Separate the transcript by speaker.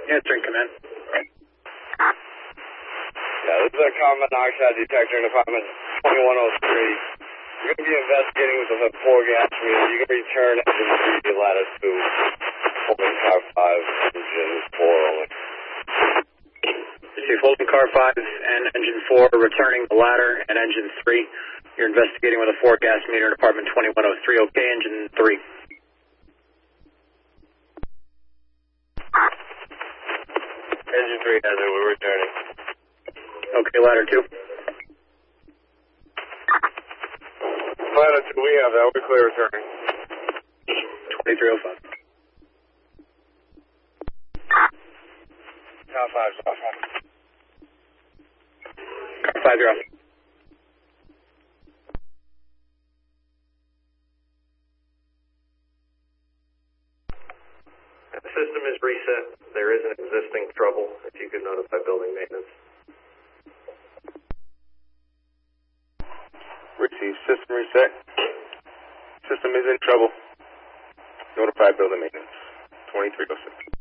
Speaker 1: Answering command.
Speaker 2: Yeah, this is a carbon monoxide detector in apartment 2103. You're going to be investigating with the 4 gas meter. You can return engine 3 to lattice 2, holding car 5, engine 4 only.
Speaker 1: Receive holding car 5 and engine 4, returning the ladder and engine 3. You're investigating with a 4 gas meter in apartment 2103. Okay, engine 3.
Speaker 2: Engine 3 has it, we're returning.
Speaker 1: Okay, ladder 2.
Speaker 2: Ladder 2, we have that, we're clear returning.
Speaker 1: 2305.
Speaker 2: Car 5's off.
Speaker 1: Car 5, you're off.
Speaker 3: The system is reset. There is an existing trouble. If you could notify building maintenance.
Speaker 2: Receive system reset. System is in trouble. Notify building maintenance. 2306.